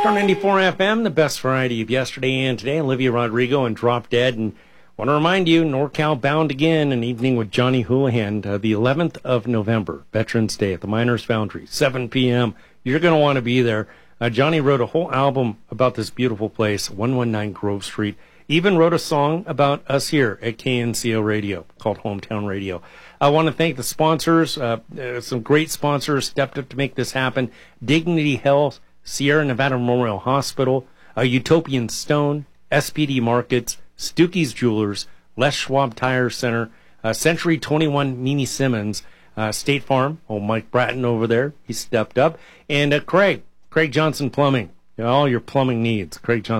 Star 94 FM, the best variety of yesterday and today. Olivia Rodrigo and Drop Dead. And want to remind you, NorCal bound again, an evening with Johnny Houlihan, the 11th of November, Veterans Day at the Miners Foundry, 7 p.m. You're going to want to be there. Johnny wrote a whole album about this beautiful place, 119 Grove Street. Even wrote a song about us here at KNCO Radio called Hometown Radio. I want to thank the sponsors. Some great sponsors stepped up to make this happen. Dignity Health, Sierra Nevada Memorial Hospital, Utopian Stone, SPD Markets, Stukey's Jewelers, Les Schwab Tire Center, Century 21 Mimi Simmons, State Farm, Mike Bratton over there, he stepped up, and Craig Johnson Plumbing, all your plumbing needs. Craig Johnson.